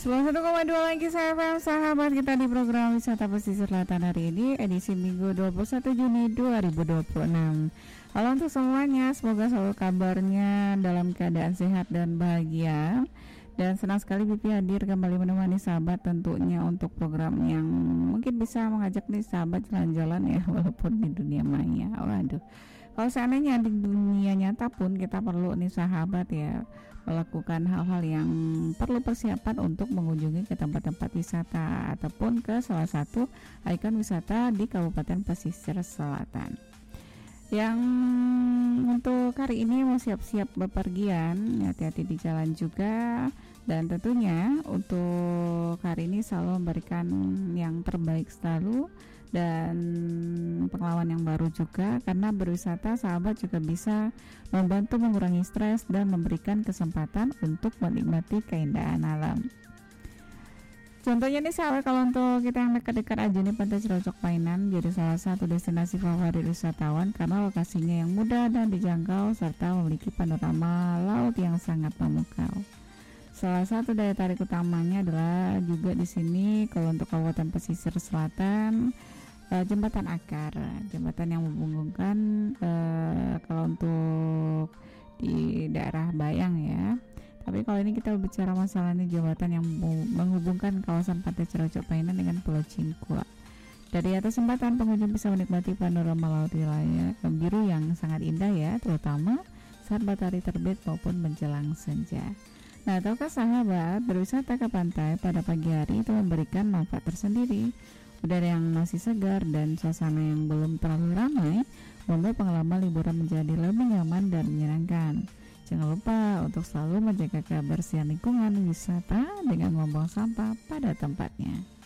101,2 lagi sahabat kita di program Wisata Pesisir Selatan hari ini edisi Minggu 21 Juni 2026. Halo untuk semuanya, semoga selalu kabarnya dalam keadaan sehat dan bahagia. Dan senang sekali Pipi hadir kembali menemani sahabat tentunya untuk program yang mungkin bisa mengajak nih sahabat jalan-jalan ya walaupun di dunia maya. Waduh, kalau seandainya di dunia nyata pun kita perlu nih sahabat ya melakukan hal-hal yang perlu persiapan untuk mengunjungi ke tempat-tempat wisata ataupun ke salah satu ikon wisata di Kabupaten Pesisir Selatan. Yang untuk hari ini mau siap-siap bepergian, hati-hati di jalan juga. Dan tentunya untuk hari ini selalu memberikan yang terbaik selalu dan pengalaman yang baru juga, karena berwisata sahabat juga bisa membantu mengurangi stres dan memberikan kesempatan untuk menikmati keindahan alam. Contohnya nih sahabat, kalau untuk kita yang dekat-dekat aja nih, Pantai Cilocok Painan jadi salah satu destinasi favorit wisatawan karena lokasinya yang mudah dan dijangkau serta memiliki panorama laut yang sangat memukau. Salah satu daya tarik utamanya adalah juga di sini kalau untuk Kabupaten Pesisir Selatan, Jembatan Akar, jembatan yang menghubungkan kalau untuk di daerah Bayang ya. Tapi kalau ini kita bicara masalah ini jembatan yang menghubungkan kawasan Pantai Cilocok Painan dengan Pulau Cingkua. Dari atas jembatan pengunjung bisa menikmati panorama laut wilayah biru yang sangat indah ya, terutama saat matahari terbit maupun menjelang senja. Nah, tahukah sahabat, berwisata ke pantai pada pagi hari itu memberikan manfaat tersendiri. Udara yang masih segar dan suasana yang belum terlalu ramai membuat pengalaman liburan menjadi lebih nyaman dan menyenangkan. Jangan lupa untuk selalu menjaga kebersihan lingkungan wisata dengan membuang sampah pada tempatnya.